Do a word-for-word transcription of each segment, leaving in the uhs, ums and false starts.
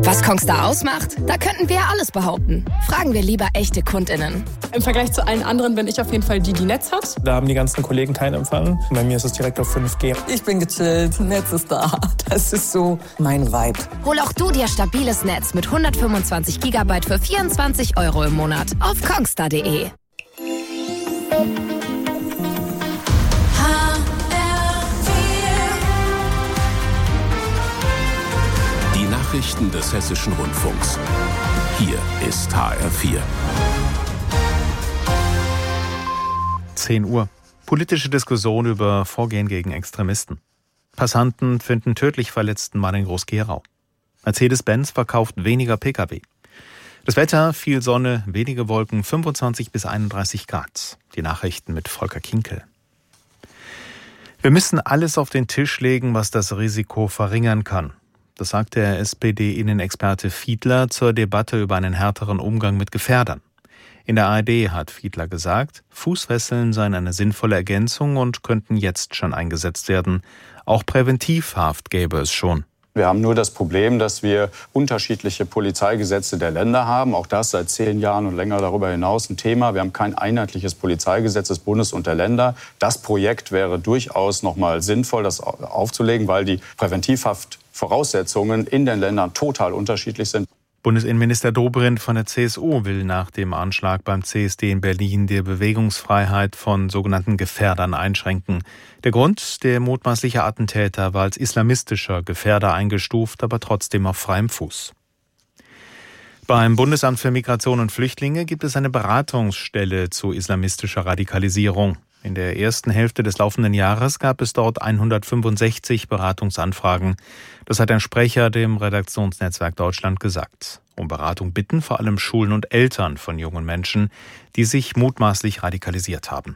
Was Kongstar ausmacht? Da könnten wir alles behaupten. Fragen wir lieber echte KundInnen. Im Vergleich zu allen anderen bin ich auf jeden Fall die, die Netz hat. Da haben die ganzen Kollegen keinen Empfang. Bei mir ist es direkt auf fünf G. Ich bin gechillt, Netz ist da. Das ist so mein Vibe. Hol auch du dir stabiles Netz mit hundertfünfundzwanzig Gigabyte für vierundzwanzig Euro im Monat auf kongstar punkt de. Die Nachrichten des Hessischen Rundfunks. Hier ist H R vier. zehn Uhr. Politische Diskussion über Vorgehen gegen Extremisten. Passanten finden tödlich verletzten Mann in Groß-Gerau. Mercedes-Benz verkauft weniger Pkw. Das Wetter, viel Sonne, wenige Wolken, fünfundzwanzig bis einunddreißig Grad. Die Nachrichten mit Volker Kinkel. Wir müssen alles auf den Tisch legen, was das Risiko verringern kann. Das sagt der S P D-Innenexperte Fiedler zur Debatte über einen härteren Umgang mit Gefährdern. In der A R D hat Fiedler gesagt, Fußfesseln seien eine sinnvolle Ergänzung und könnten jetzt schon eingesetzt werden. Auch Präventivhaft gäbe es schon. Wir haben nur das Problem, dass wir unterschiedliche Polizeigesetze der Länder haben. Auch das seit zehn Jahren und länger darüber hinaus ein Thema. Wir haben kein einheitliches Polizeigesetz des Bundes und der Länder. Das Projekt wäre durchaus noch mal sinnvoll, das aufzulegen, weil die Präventivhaftvoraussetzungen in den Ländern total unterschiedlich sind. Bundesinnenminister Dobrindt von der C S U will nach dem Anschlag beim C S D in Berlin die Bewegungsfreiheit von sogenannten Gefährdern einschränken. Der Grund, der mutmaßliche Attentäter war als islamistischer Gefährder eingestuft, aber trotzdem auf freiem Fuß. Beim Bundesamt für Migration und Flüchtlinge gibt es eine Beratungsstelle zu islamistischer Radikalisierung. In der ersten Hälfte des laufenden Jahres gab es dort hundertfünfundsechzig Beratungsanfragen. Das hat ein Sprecher dem Redaktionsnetzwerk Deutschland gesagt. Um Beratung bitten vor allem Schulen und Eltern von jungen Menschen, die sich mutmaßlich radikalisiert haben.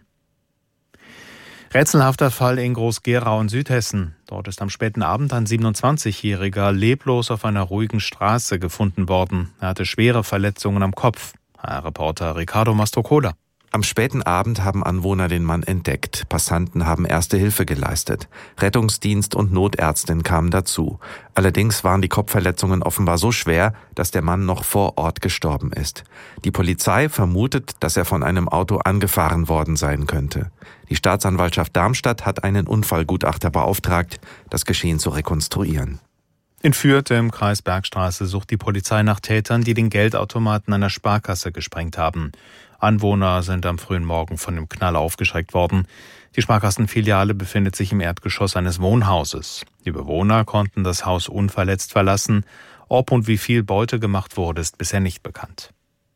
Rätselhafter Fall in Groß-Gerau in Südhessen. Dort ist am späten Abend ein siebenundzwanzigjähriger leblos auf einer ruhigen Straße gefunden worden. Er hatte schwere Verletzungen am Kopf. H R-Reporter Ricardo Mastrocola. Am späten Abend haben Anwohner den Mann entdeckt. Passanten haben erste Hilfe geleistet. Rettungsdienst und Notärztin kamen dazu. Allerdings waren die Kopfverletzungen offenbar so schwer, dass der Mann noch vor Ort gestorben ist. Die Polizei vermutet, dass er von einem Auto angefahren worden sein könnte. Die Staatsanwaltschaft Darmstadt hat einen Unfallgutachter beauftragt, das Geschehen zu rekonstruieren. In Fürth im Kreis Bergstraße sucht die Polizei nach Tätern, die den Geldautomaten einer Sparkasse gesprengt haben. Anwohner sind am frühen Morgen von dem Knall aufgeschreckt worden. Die Sparkassenfiliale befindet sich im Erdgeschoss eines Wohnhauses. Die Bewohner konnten das Haus unverletzt verlassen. Ob und wie viel Beute gemacht wurde, ist bisher nicht bekannt.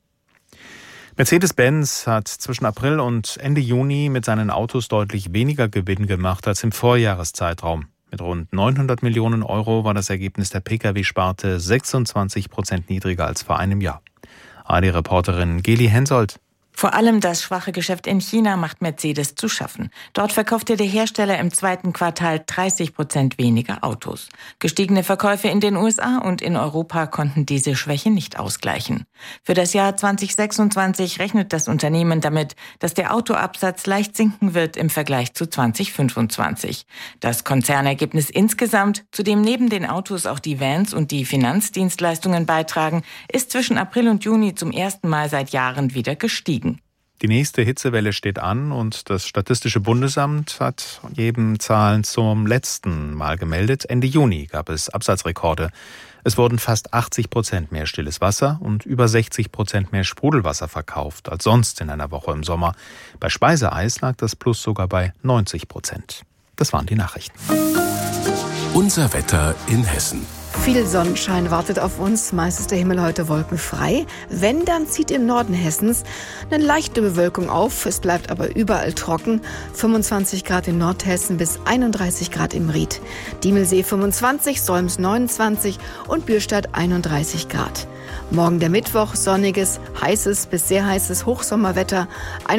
Mercedes-Benz hat zwischen April und Ende Juni mit seinen Autos deutlich weniger Gewinn gemacht als im Vorjahreszeitraum. Mit rund neunhundert Millionen Euro war das Ergebnis der Pkw-Sparte sechsundzwanzig Prozent niedriger als vor einem Jahr. A R D-Reporterin Geli Hensoldt. Vor allem das schwache Geschäft in China macht Mercedes zu schaffen. Dort verkaufte der Hersteller im zweiten Quartal dreißig Prozent weniger Autos. Gestiegene Verkäufe in den U S A und in Europa konnten diese Schwäche nicht ausgleichen. Für das Jahr zweitausendsechsundzwanzig rechnet das Unternehmen damit, dass der Autoabsatz leicht sinken wird im Vergleich zu zweitausendfünfundzwanzig. Das Konzernergebnis insgesamt, zu dem neben den Autos auch die Vans und die Finanzdienstleistungen beitragen, ist zwischen April und Juni zum ersten Mal seit Jahren wieder gestiegen. Die nächste Hitzewelle steht an und das Statistische Bundesamt hat eben Zahlen zum letzten Mal gemeldet. Ende Juni gab es Absatzrekorde. Es wurden fast achtzig Prozent mehr stilles Wasser und über sechzig Prozent mehr Sprudelwasser verkauft als sonst in einer Woche im Sommer. Bei Speiseeis lag das Plus sogar bei neunzig Prozent. Das waren die Nachrichten. Unser Wetter in Hessen. Viel Sonnenschein wartet auf uns, meist ist der Himmel heute wolkenfrei. Wenn, dann zieht im Norden Hessens eine leichte Bewölkung auf, es bleibt aber überall trocken. fünfundzwanzig Grad in Nordhessen bis einunddreißig Grad im Ried. Diemelsee fünfundzwanzig, Solms neunundzwanzig und Bürstadt einunddreißig Grad. Morgen der Mittwoch, sonniges, heißes bis sehr heißes Hochsommerwetter.